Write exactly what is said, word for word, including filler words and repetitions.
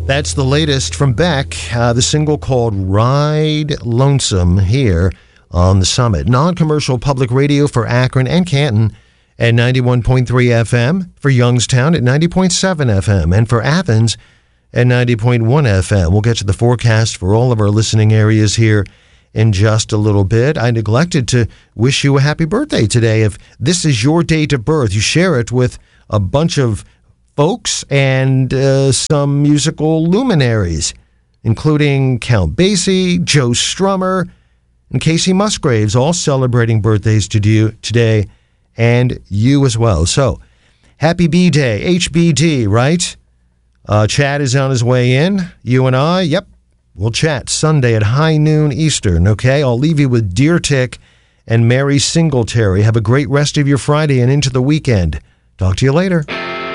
That's the latest from Beck, uh, the single called Ride Lonesome here on the Summit. Non-commercial public radio for Akron and Canton at ninety-one point three F M, for Youngstown at ninety point seven F M, and for Athens at ninety point one F M. We'll get to the forecast for all of our listening areas here in just a little bit. I neglected to wish you a happy birthday today. If this is your date of birth, you share it with a bunch of folks and uh, some musical luminaries, including Count Basie, Joe Strummer, and Casey Musgraves, all celebrating birthdays to you today, and you as well. So, happy B-Day, H B D, right? Uh, Chad is on his way in. You and I, yep, we'll chat Sunday at high noon Eastern, okay? I'll leave you with Deer Tick and Mary Singletary. Have a great rest of your Friday and into the weekend. Talk to you later.